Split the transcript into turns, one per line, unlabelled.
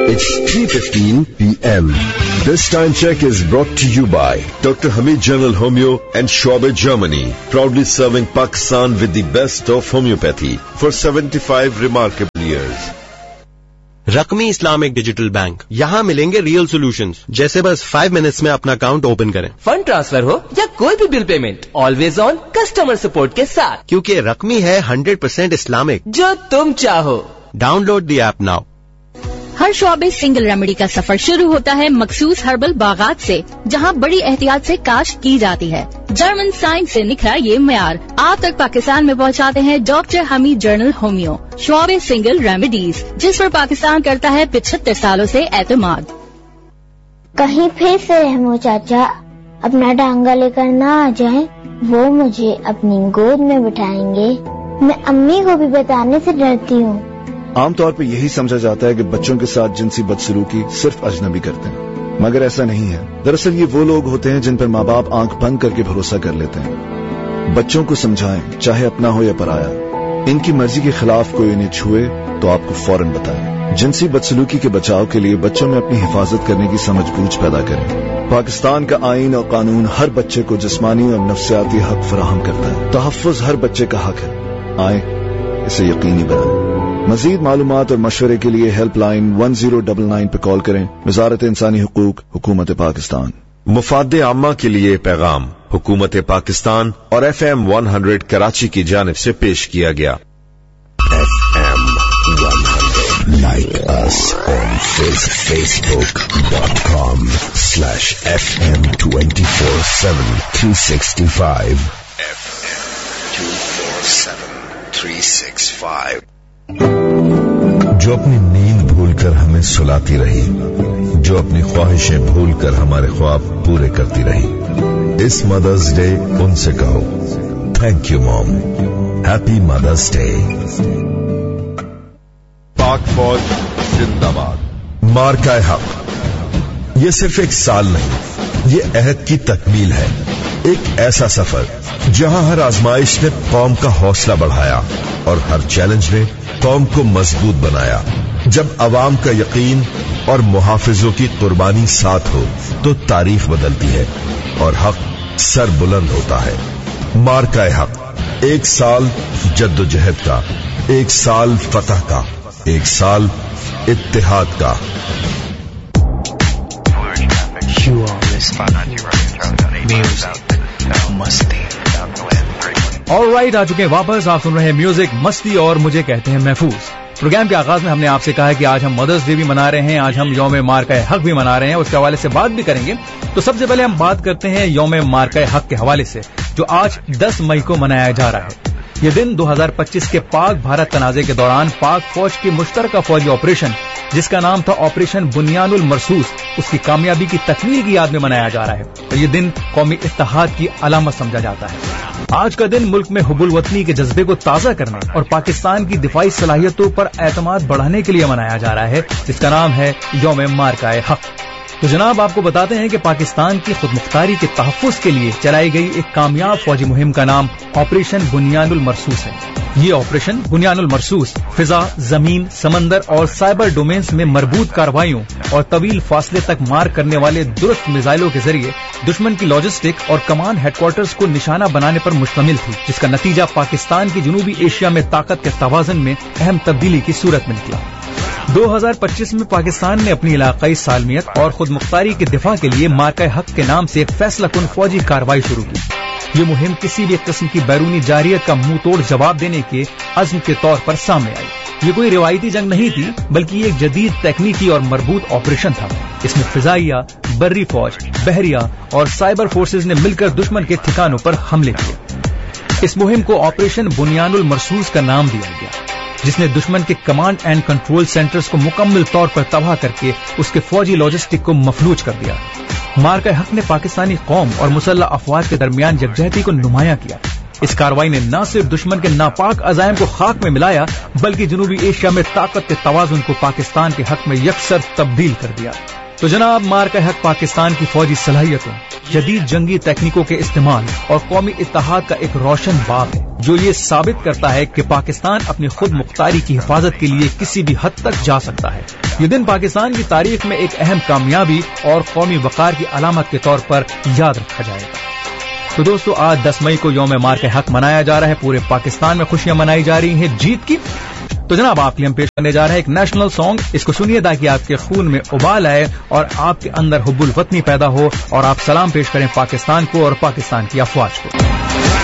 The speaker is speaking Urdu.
It's 3:15 p.m. This time check is brought to you by Dr. Hamid General Homeo and Schwabe Germany, proudly serving Pakistan with the best of homeopathy for 75 remarkable years.
رقمی Islamic digital bank, یہاں ملیں گے ریئل سولوشنز، جیسے بس 5 منٹس میں اپنا اکاؤنٹ اوپن کریں،
فنڈ ٹرانسفر ہو یا کوئی بھی bill payment, always on customer support کے ساتھ،
کیونکہ رقمی ہے 100% اسلامک،
جو تم چاہو۔
Down load the app now.
ہر شعبے سنگل ریمیڈی کا سفر شروع ہوتا ہے مخصوص ہربل باغات سے، جہاں بڑی احتیاط سے کاشت کی جاتی ہے۔ جرمن سائنس سے نکھرا یہ معیار آپ تک پاکستان میں پہنچاتے ہیں ڈاکٹر حمید جنرل ہومیو، شعبے سنگل ریمیڈیز، جس پر پاکستان کرتا ہے 75 سالوں سے اعتماد۔
کہیں پھر سے رحمو چاچا اپنا ڈانگا لے کر نہ آ جائیں، وہ مجھے اپنی گود میں بٹھائیں گے، میں امی کو بھی بتانے سے ڈرتی ہوں۔
عام طور پہ یہی سمجھا جاتا ہے کہ بچوں کے ساتھ جنسی بدسلوکی صرف اجنبی کرتے ہیں، مگر ایسا نہیں ہے۔ دراصل یہ وہ لوگ ہوتے ہیں جن پر ماں باپ آنکھ بند کر کے بھروسہ کر لیتے ہیں۔ بچوں کو سمجھائیں، چاہے اپنا ہو یا پرایا، ان کی مرضی کے خلاف کوئی انہیں چھوئے تو آپ کو فوراً بتائیں۔ جنسی بدسلوکی کے بچاؤ کے لیے بچوں میں اپنی حفاظت کرنے کی سمجھ بوجھ پیدا کریں۔ پاکستان کا آئین اور قانون ہر بچے کو جسمانی اور نفسیاتی حق فراہم کرتا ہے۔ تحفظ ہر بچے کا حق ہے، آئیں اسے یقینی بنائیں۔ مزید معلومات اور مشورے کے لیے ہیلپ لائن 1099 پہ کال کریں۔ وزارت انسانی حقوق، حکومت پاکستان۔
مفاد عامہ کے لیے پیغام حکومت پاکستان اور FM 100 کراچی کی جانب سے پیش کیا گیا۔ FM 100 Like us on facebook.com/FM 24/7 365 FM 24/7 365
جو اپنی نیند بھول کر ہمیں سلاتی رہی، جو اپنی خواہشیں بھول کر ہمارے خواب پورے کرتی رہی، اس مدرس ڈے ان سے کہو تھینک یو مام، ہیپی مدرس ڈے۔
پاک فوج زندہ باد۔
مارکہ حق، یہ صرف ایک سال نہیں، یہ عہد کی تکمیل ہے، ایک ایسا سفر جہاں ہر آزمائش نے قوم کا حوصلہ بڑھایا اور ہر چیلنج نے قوم کو مضبوط بنایا۔ جب عوام کا یقین اور محافظوں کی قربانی ساتھ ہو تو تاریخ بدلتی ہے اور حق سر بلند ہوتا ہے۔ مارکہ حق، 1 سال جد و جہد کا، 1 سال فتح کا، 1 سال اتحاد کا۔
آلرائٹ، آ چکے ہیں واپس، آپ سن رہے ہیں میوزک مستی اور مجھے کہتے ہیں محفوظ۔ پروگرام کے آغاز میں ہم نے آپ سے کہا ہے کہ آج ہم مدرس ڈے بھی منا رہے ہیں، آج ہم یوم مارکہ حق بھی منا رہے ہیں، اس کے حوالے سے بات بھی کریں گے۔ تو سب سے پہلے ہم بات کرتے ہیں یوم مارکہ حق کے حوالے سے، جو آج 10 مئی کو منایا جا رہا ہے۔ یہ دن 2025 کے پاک بھارت تنازع کے دوران پاک فوج کی مشترکہ فوجی آپریشن، جس کا نام تھا آپریشن بنیان المرصوص، اس کی کامیابی کی تکمیل کی یاد میں منایا جا رہا ہے اور یہ دن قومی اتحاد کی علامت سمجھا جاتا ہے۔ آج کا دن ملک میں حب الوطنی کے جذبے کو تازہ کرنے اور پاکستان کی دفاعی صلاحیتوں پر اعتماد بڑھانے کے لیے منایا جا رہا ہے، جس کا نام ہے یوم مارکہ حق۔ تو جناب، آپ کو بتاتے ہیں کہ پاکستان کی خود مختاری کے تحفظ کے لیے چلائی گئی ایک کامیاب فوجی مہم کا نام آپریشن بنیان المرصوص ہے۔ یہ آپریشن بنیان المرصوص فضا، زمین، سمندر اور سائبر ڈومینز میں مربوط کارروائیوں اور طویل فاصلے تک مار کرنے والے درست میزائلوں کے ذریعے دشمن کی لاجسٹک اور کمانڈ ہیڈ کوارٹرز کو نشانہ بنانے پر مشتمل تھی، جس کا نتیجہ پاکستان کی جنوبی ایشیا میں طاقت کے توازن میں اہم تبدیلی کی صورت میں نکلا۔ 2025 میں پاکستان نے اپنی علاقائی سالمیت اور خود مختاری کے دفاع کے لیے مارکہ حق کے نام سے ایک فیصلہ کن فوجی کارروائی شروع کی۔ یہ مہم کسی بھی قسم کی بیرونی جارحیت کا منہ توڑ جواب دینے کے عزم کے طور پر سامنے آئی۔ یہ کوئی روایتی جنگ نہیں تھی، بلکہ یہ ایک جدید تکنیکی اور مربوط آپریشن تھا۔ اس میں فضائیہ، بری فوج، بحریہ اور سائبر فورسز نے مل کر دشمن کے ٹھکانوں پر حملے کیے۔ اس مہم کو آپریشن بنیان المرصوص کا نام دیا گیا، جس نے دشمن کے کمانڈ اینڈ کنٹرول سینٹرز کو مکمل طور پر تباہ کر کے اس کے فوجی لاجسٹک کو مفلوج کر دیا۔ مارکہ حق نے پاکستانی قوم اور مسلح افواج کے درمیان یکجہتی کو نمایاں کیا۔ اس کارروائی نے نہ صرف دشمن کے ناپاک عزائم کو خاک میں ملایا، بلکہ جنوبی ایشیا میں طاقت کے توازن کو پاکستان کے حق میں یکسر تبدیل کر دیا۔ تو جناب مارکہ حق پاکستان کی فوجی صلاحیتوں، جدید جنگی تکنیکوں کے استعمال اور قومی اتحاد کا ایک روشن باب ہے جو یہ ثابت کرتا ہے کہ پاکستان اپنی خود مختاری کی حفاظت کے لیے کسی بھی حد تک جا سکتا ہے۔ یہ دن پاکستان کی تاریخ میں ایک اہم کامیابی اور قومی وقار کی علامت کے طور پر یاد رکھا جائے گا۔ تو دوستو آج 10 مئی کو یوم مارکہ حق منایا جا رہا ہے، پورے پاکستان میں خوشیاں منائی جا رہی ہیں جیت کی۔ تو جناب آپ کے لیے ہم پیش کرنے جا رہے ہیں ایک نیشنل سانگ، اس کو سنیے تاکہ آپ کے خون میں ابال آئے اور آپ کے اندر حب الوطنی پیدا ہو اور آپ سلام پیش کریں پاکستان کو اور پاکستان کی افواج کو۔